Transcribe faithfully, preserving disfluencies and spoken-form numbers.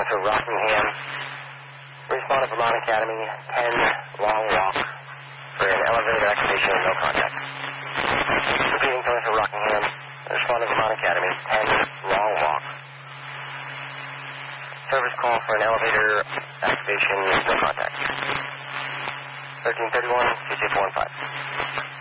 for Rockingham. Respond to Vermont Academy, ten, long walk for an elevator activation and no contact. Repeating calling for Rockingham. Respond to Vermont Academy, ten, long walk. Service call for an elevator activation, no contact. thirteen thirty-one, C J four one five.